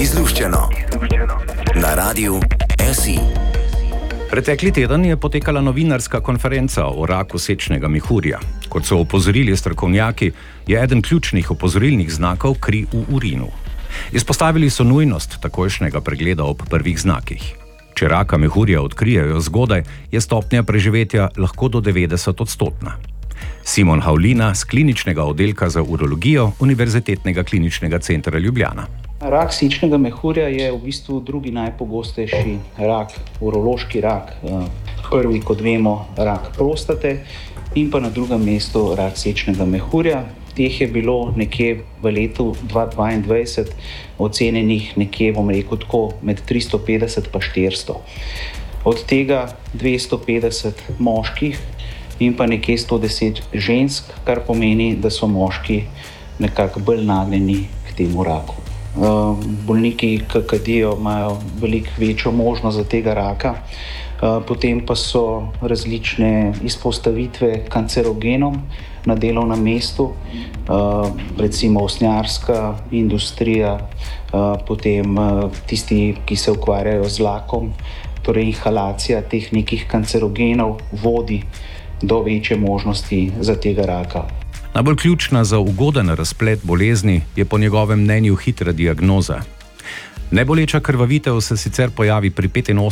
Izluščeno na Radiu SI. Pretekli teden je potekala novinarska konferenca o raku sečnega mehurja. Kot so opozorili strokovnjaki, je eden ključnih opozorilnih znakov kri v urinu. Izpostavili so nujnost takojšnjega pregleda ob prvih znakih. Če raka mehurja odkrijejo zgodaj, je stopnja preživetja lahko do 90-odstotna. Simon Havlina z kliničnega oddelka za urologijo Univerzitetnega kliničnega centra Ljubljana. Rak sečnega mehurja je v bistvu drugi najpogostejši rak, urološki rak. Prvi, kot vemo, rak prostate in pa na drugem mestu rak sečnega mehurja. Teh je bilo nekje v letu 2022 ocenjenih nekje, med 350 pa 400. Od tega 250 moških in pa nekje 110 žensk, kar pomeni, da so moški nekako bolj nagnjeni k temu raku. Bolniki, ki kadijo, imajo veliko večjo možnost za tega raka, potem pa so različne izpostavitve kancerogenom na delovnem mestu, recimo usnjarska industrija, potem tisti, ki se ukvarjajo z lakom, torej inhalacija teh nekih kancerogenov vodi do večje možnosti za tega raka. Najbolj ključna za ugoden razplet bolezni je po njegovem mnenju hitra diagnoza. Neboleča krvavitev se sicer pojavi pri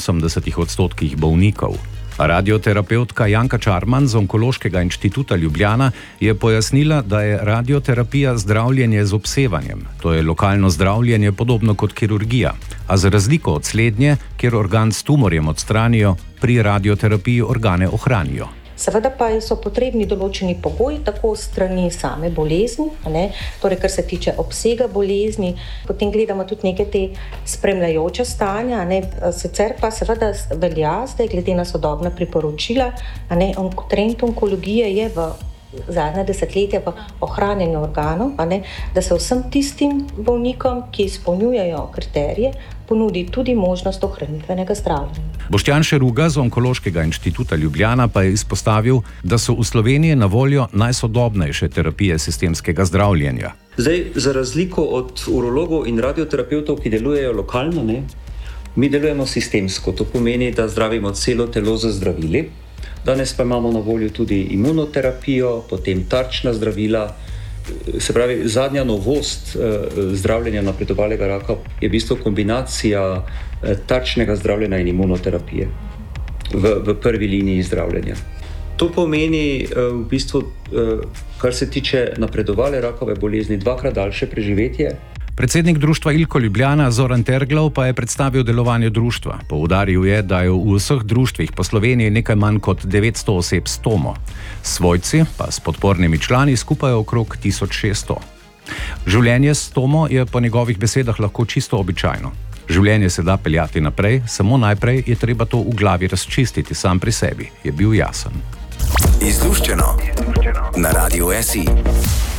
85% bolnikov. Radioterapeutka Janka Čarman z Onkološkega inštituta Ljubljana je pojasnila, da je radioterapija zdravljenje z obsevanjem. To je lokalno zdravljenje podobno kot kirurgija, a za razliko od slednje, kjer organ s tumorjem odstranijo, pri radioterapiji organe ohranijo. Seveda pa so potrebni določeni pogoji, tako strani same bolezni, torej kar se tiče obsega bolezni, potem gledamo tudi neke te spremljajoče stanja, sicer pa seveda velja zdaj glede na sodobna priporočila, trend onkologije je v zadnje desetletja v ohranjanju organov, da se vsem tistim bolnikom, ki izpolnjujejo kriterije, ponudi tudi možnost ohranitvenega zdravljenja. Boštjan Šeruga z Onkološkega inštituta Ljubljana pa je izpostavil, da so v Sloveniji na voljo najsodobnejše terapije sistemskega zdravljenja. Zdaj, za razliko od urologov in radioterapeutov, ki delujejo lokalno, mi delujemo sistemsko. To pomeni, da zdravimo celo telo z zdravili. Danes pa imamo na voljo tudi imunoterapijo, potem tarčna zdravila. Se pravi, zadnja novost zdravljenja napredovalnega raka je v bistvu kombinacija tarčnega zdravljenja in imunoterapije v prvi liniji zdravljenja. To pomeni v bistvu, kar se tiče napredovalne rakove bolezni, 2-krat daljše preživetje. Predsednik društva Ilko Ljubljana Zoran Terglov pa je predstavil delovanje društva. Poudaril je, da je v vseh društvih po Sloveniji nekaj manj kot 900 oseb s tomo. Svojci pa s podpornimi člani skupaj okrog 1600. Življenje s tomo je po njegovih besedah lahko čisto običajno. Življenje se da peljati naprej, samo najprej je treba to v glavi razčistiti sam pri sebi, je bil jasen. Izluščeno na Radiu SI.